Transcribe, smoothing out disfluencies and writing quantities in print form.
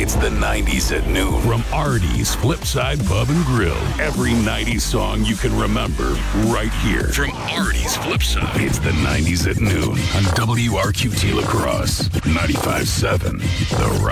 It's the 90s at noon from Artie's Flipside Pub and Grill. Every 90s song you can remember right here from Artie's Flipside. It's the 90s at noon on WRQT La Crosse, 95.7 The Rock.